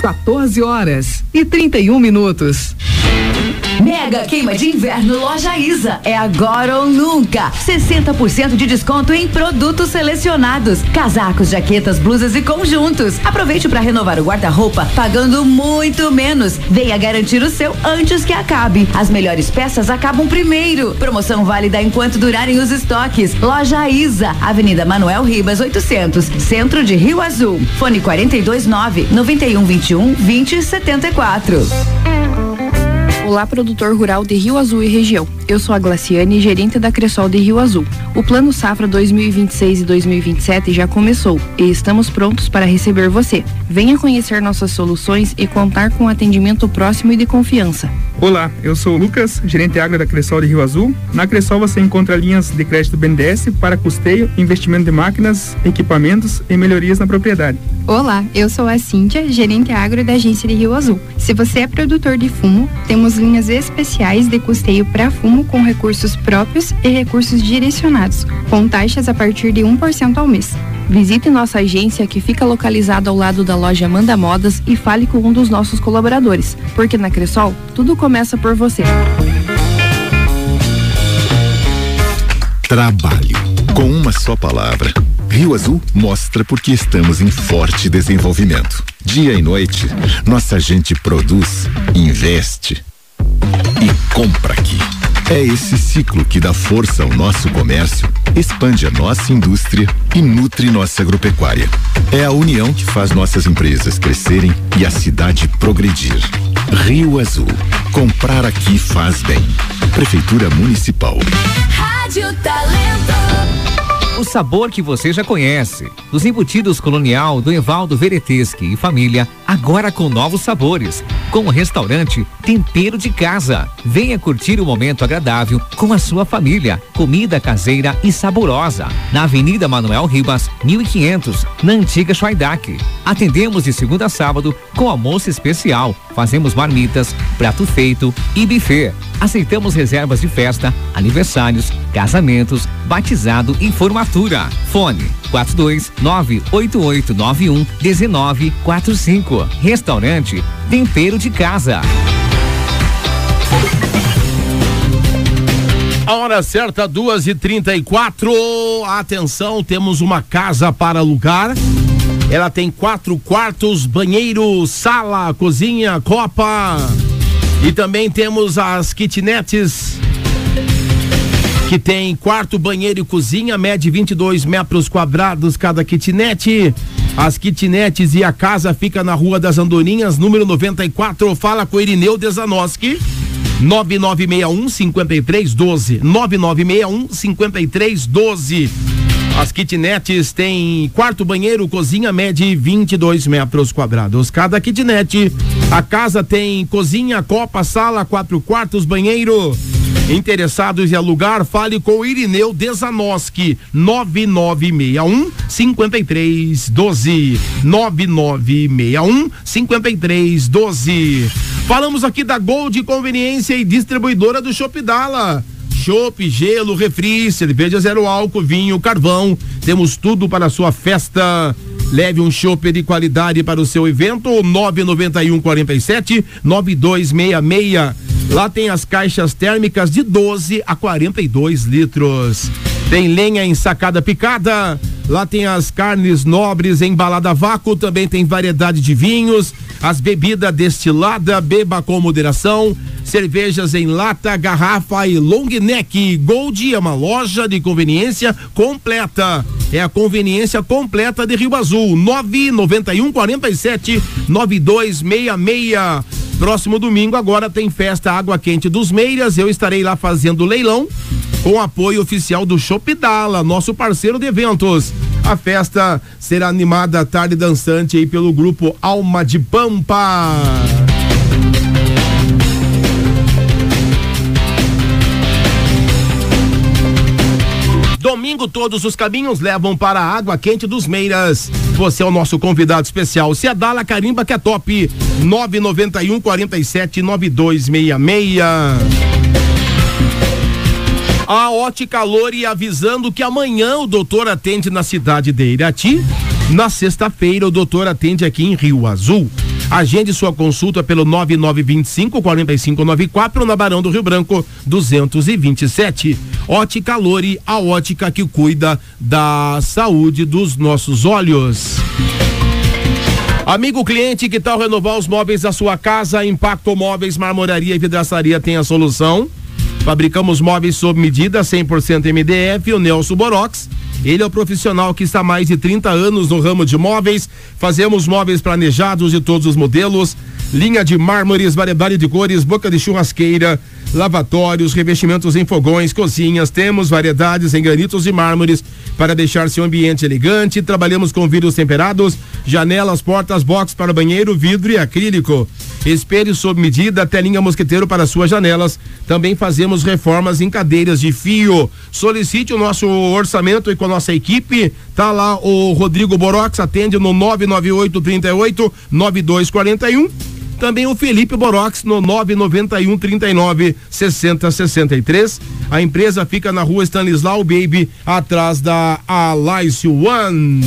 14h31. Mega queima de inverno Loja Isa. É agora ou nunca. 60% de desconto em produtos selecionados. Casacos, jaquetas, blusas e conjuntos. Aproveite para renovar o guarda-roupa pagando muito menos. Venha garantir o seu antes que acabe. As melhores peças acabam primeiro. Promoção válida enquanto durarem os estoques. Loja Isa, Avenida Manuel Ribas 800, Centro de Rio Azul. Fone 429-9121-2074. Olá, produtor rural de Rio Azul e região. Eu sou a Glaciane, gerente da Cressol de Rio Azul. O Plano Safra 2026 e 2027 já começou e estamos prontos para receber você. Venha conhecer nossas soluções e contar com atendimento próximo e de confiança. Olá, eu sou o Lucas, gerente agro da Cressol de Rio Azul. Na Cressol você encontra linhas de crédito BNDES para custeio, investimento de máquinas, equipamentos e melhorias na propriedade. Olá, eu sou a Cíntia, gerente agro da agência de Rio Azul. Se você é produtor de fumo, temos linhas especiais de custeio para fumo com recursos próprios e recursos direcionados, com taxas a partir de 1% ao mês. Visite nossa agência que fica localizada ao lado da loja Amanda Modas e fale com um dos nossos colaboradores, porque na Cressol tudo começa por você. Trabalho. Com uma só palavra. Rio Azul mostra porque estamos em forte desenvolvimento. Dia e noite, nossa gente produz, investe e compra aqui. É esse ciclo que dá força ao nosso comércio, expande a nossa indústria e nutre nossa agropecuária. É a união que faz nossas empresas crescerem e a cidade progredir. Rio Azul. Comprar aqui faz bem. Prefeitura Municipal. Rádio Talento. O sabor que você já conhece. Os embutidos Colonial do Evaldo Vereteschi e família, agora com novos sabores. Com o restaurante Tempero de Casa. Venha curtir o momento agradável com a sua família. Comida caseira e saborosa. Na Avenida Manuel Ribas, 1500, na antiga Schweidak. Atendemos de segunda a sábado com almoço especial. Fazemos marmitas, prato feito e buffet. Aceitamos reservas de festa, aniversários, casamentos, batizado e formatura. Fone 42988911945. Restaurante Tempero de Casa. A hora certa, 2h34. Atenção, temos uma casa para alugar. Ela tem 4 quartos, banheiro, sala, cozinha, copa. E também temos as kitnets, que tem quarto, banheiro e cozinha, mede 22 metros quadrados cada kitnet. As kitnets e a casa fica na Rua das Andorinhas, número 94. Fala com Irineu Desanoski, 9961-5312, 9961-5312. As kitnets têm quarto, banheiro, cozinha, mede 22 metros quadrados cada kitnet. A casa tem cozinha, copa, sala, 4 quartos, banheiro. Interessados em alugar, fale com o Irineu Desanoski, 9961-5312, 9961-5312. Falamos aqui da Gold Conveniência e Distribuidora do Chopp Dala. Chopp, gelo, refri, cerveja zero álcool, vinho, carvão. Temos tudo para a sua festa. Leve um chopp de qualidade para o seu evento. 99147-9266. Lá tem as caixas térmicas de 12 a 42 litros. Tem lenha ensacada picada. Lá tem as carnes nobres embalada a vácuo. Também tem variedade de vinhos. As bebidas destiladas, beba com moderação. Cervejas em lata, garrafa e long neck. Gold é uma loja de conveniência completa. É a conveniência completa de Rio Azul. 99147-9266. Próximo domingo agora tem festa Água Quente dos Meiras. Eu estarei lá fazendo leilão com apoio oficial do Chopp Dala, nosso parceiro de eventos. A festa será animada à tarde dançante aí pelo grupo Alma de Pampa. Domingo todos os caminhos levam para a Água Quente dos Meiras. Você é o nosso convidado especial. Se a Dala carimba que é top. 99147-9266. A Ótica Lore avisando que amanhã o doutor atende na cidade de Irati. Na sexta-feira o doutor atende aqui em Rio Azul. Agende sua consulta pelo 9925-4594 na Barão do Rio Branco 227. Ótica Lore, a ótica que cuida da saúde dos nossos olhos. Amigo cliente, que tal renovar os móveis da sua casa? Impacto Móveis, Marmoraria e Vidraçaria tem a solução. Fabricamos móveis sob medida, 100% MDF, o Nelson Borox. Ele é o profissional que está há mais de 30 anos no ramo de móveis. Fazemos móveis planejados de todos os modelos, linha de mármores, variedade de cores, boca de churrasqueira, lavatórios, revestimentos em fogões, cozinhas. Temos variedades em granitos e mármores para deixar seu ambiente elegante. Trabalhamos com vidros temperados, janelas, portas, box para banheiro, vidro e acrílico. Espelho sob medida, telinha mosquiteiro para suas janelas. Também fazemos reformas em cadeiras de fio. Solicite o nosso orçamento e com a nossa equipe. Tá lá o Rodrigo Borox, atende no 998-38-9241. Também o Felipe Borox no 991-39-6063. A empresa fica na rua Stanislau Baby, atrás da Alice One.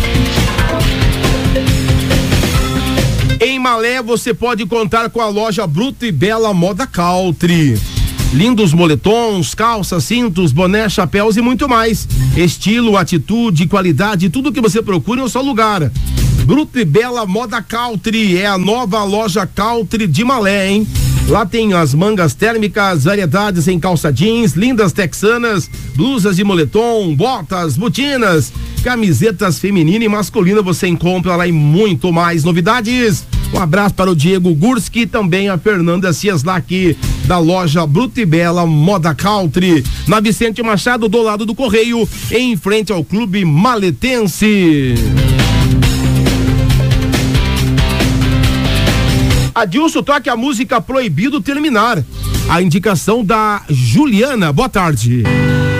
Em Malé você pode contar com a loja Bruto e Bela Moda Country. Lindos moletons, calças, cintos, boné, chapéus e muito mais. Estilo, atitude, qualidade, tudo que você procura em um só lugar. Bruto e Bela Moda Country é a nova loja Country de Malé, hein? Lá tem as mangas térmicas, variedades em calça jeans, lindas texanas, blusas de moletom, botas, botinas, camisetas feminina e masculina, você encontra lá e muito mais novidades. Um abraço para o Diego Gurski e também a Fernanda Cieslak, da loja Bruto e Bela Moda Country, na Vicente Machado, do lado do Correio, em frente ao Clube Maletense. Adilson, toque a música Proibido Terminar. A indicação da Juliana. Boa tarde.